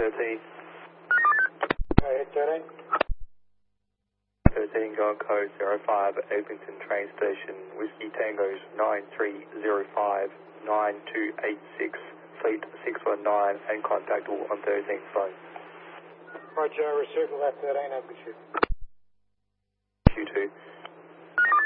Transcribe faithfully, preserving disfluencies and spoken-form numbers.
thirteen. Go ahead, thirteen. thirteen, go on code zero five, Eglinton train station, Whiskey Tango's nine three zero five nine two eight six, fleet six one nine, and contact all on thirteen phone. Roger, receive left thirteen, have a good shoot. Q two.